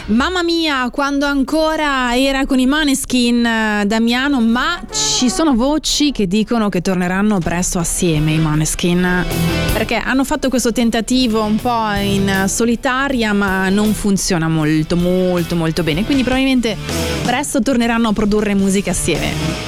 Mamma mia, quando ancora era con i Maneskin, Damiano, ma ci sono voci che dicono che torneranno presto assieme i Maneskin, perché hanno fatto questo tentativo un po' in solitaria, ma non funziona molto bene, quindi probabilmente presto torneranno a produrre musica assieme.